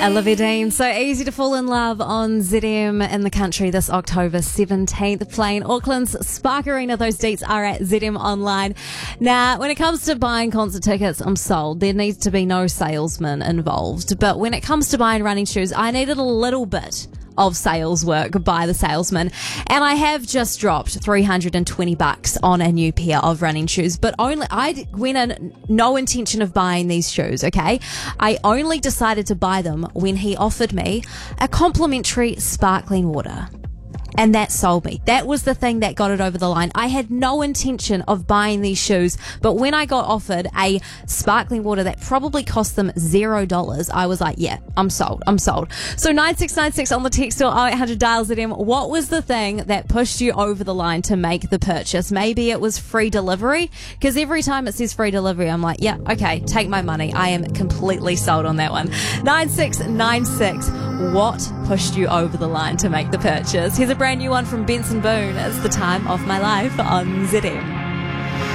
Olivia Dean, so easy to fall in love on ZM in the country this October 17th, playing Auckland's Spark Arena. Those dates are at ZM Online. Now, when it comes to buying concert tickets, I'm sold. There needs to be no salesman involved. But when it comes to buying running shoes, I needed a little bit of sales work by the salesman, and I have just dropped $320 on a new pair of running shoes, but I went in no intention of buying these shoes, okay? I only decided to buy them when he offered me a complimentary sparkling water. And that sold me. That was the thing that got it over the line. I had no intention of buying these shoes, but when I got offered a sparkling water that probably cost them $0, I was like, yeah, I'm sold. So 9696 on the text or 0800 dial ZM. What was the thing that pushed you over the line to make the purchase? Maybe it was free delivery, because every time it says free delivery, I'm like, yeah, okay, take my money. I am completely sold on that one. 9696. What pushed you over the line to make the purchase? Here's a brand new one from Benson Boone. It's The Time of My Life on ZM.